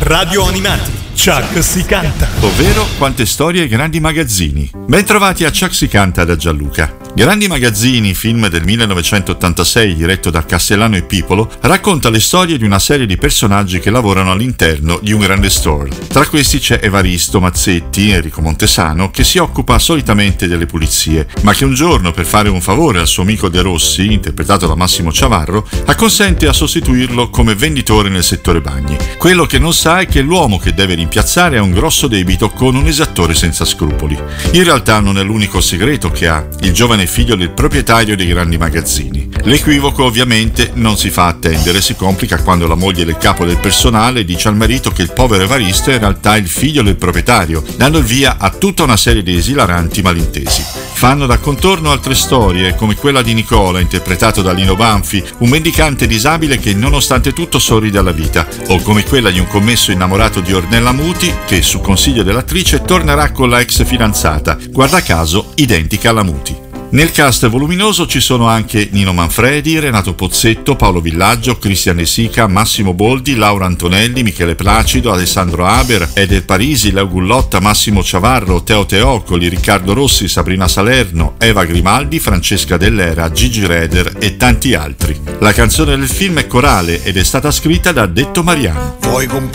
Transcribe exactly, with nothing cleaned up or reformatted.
Radio Animati, Chuck si canta. Ovvero Quante storie e grandi magazzini. Bentrovati a Chuck si canta da Gianluca. Grandi magazzini, film del millenovecentottantasei diretto da Castellano e Pipolo, racconta le storie di una serie di personaggi che lavorano all'interno di un grande store. Tra questi c'è Evaristo Mazzetti, Enrico Montesano, che si occupa solitamente delle pulizie, ma che un giorno, per fare un favore al suo amico De Rossi, interpretato da Massimo Ciavarro, acconsente a sostituirlo come venditore nel settore bagni. Quello che non sa è che l'uomo che deve rimpiazzare ha un grosso debito con un esattore senza scrupoli. In realtà non è l'unico segreto che ha il giovane figlio del proprietario dei grandi magazzini. L'equivoco ovviamente non si fa attendere, si complica quando la moglie del capo del personale dice al marito che il povero Evaristo è in realtà il figlio del proprietario, dando il via a tutta una serie di esilaranti malintesi. Fanno da contorno altre storie, come quella di Nicola, interpretato da Lino Banfi, un mendicante disabile che nonostante tutto sorride alla vita, o come quella di un commesso innamorato di Ornella Muti che, su consiglio dell'attrice, tornerà con la ex fidanzata, guarda caso identica alla Muti. Nel cast voluminoso ci sono anche Nino Manfredi, Renato Pozzetto, Paolo Villaggio, Cristian De Sica, Massimo Boldi, Laura Antonelli, Michele Placido, Alessandro Haber, Eder Parisi, Leo Gullotta, Massimo Ciavarro, Teo Teoccoli, Riccardo Rossi, Sabrina Salerno, Eva Grimaldi, Francesca Dell'Era, Gigi Reder e tanti altri. La canzone del film è corale ed è stata scritta da Detto Mariano. Vuoi comprare